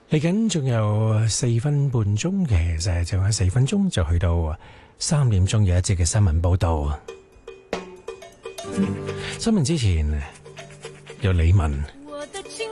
嚟緊仲有4分半鐘嘅，其實仲有4分鐘就去到3點鐘有一節嘅新聞報道。新聞之前有李文。